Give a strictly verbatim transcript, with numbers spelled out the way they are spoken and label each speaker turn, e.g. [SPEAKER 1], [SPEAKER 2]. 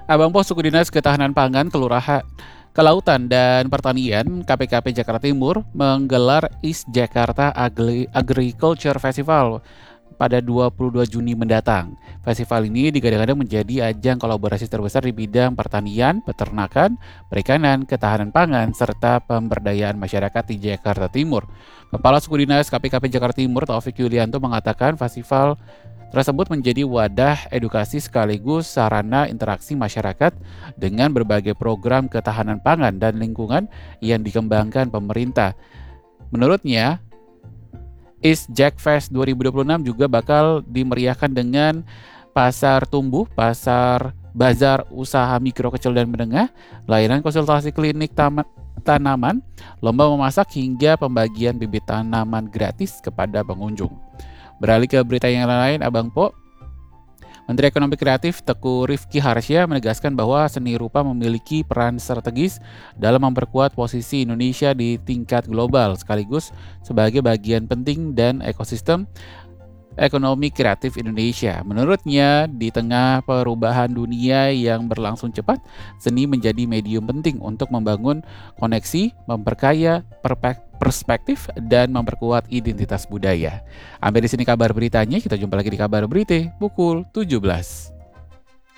[SPEAKER 1] Abang Pos Suku Dinas Ketahanan Pangan, Kelurahan, Kelautan dan Pertanian K P K P Jakarta Timur menggelar I S Jakarta Agri- Agriculture Festival pada dua puluh dua Juni mendatang. Festival ini digadang-gadang menjadi ajang kolaborasi terbesar di bidang pertanian, peternakan, perikanan, ketahanan pangan, serta pemberdayaan masyarakat di Jakarta Timur. Kepala Suku Dinas K P K P Jakarta Timur, Taufik Yulianto, mengatakan festival tersebut menjadi wadah edukasi sekaligus sarana interaksi masyarakat dengan berbagai program ketahanan pangan dan lingkungan yang dikembangkan pemerintah. Menurutnya, I S Jakfest dua ribu dua puluh enam juga bakal dimeriahkan dengan pasar tumbuh, pasar bazar usaha mikro, kecil, dan menengah, layanan konsultasi klinik taman, tanaman, lomba memasak, hingga pembagian bibit tanaman gratis kepada pengunjung. Beralih ke berita yang lain, Abang Po. Menteri Ekonomi Kreatif Teguh Rifki Harsya menegaskan bahwa seni rupa memiliki peran strategis dalam memperkuat posisi Indonesia di tingkat global, sekaligus sebagai bagian penting dan ekosistem ekonomi kreatif Indonesia. Menurutnya, di tengah perubahan dunia yang berlangsung cepat, seni menjadi medium penting untuk membangun koneksi, memperkaya perspektif, dan memperkuat identitas budaya. Sampai di sini kabar beritanya, kita jumpa lagi di kabar berita pukul tujuh belas.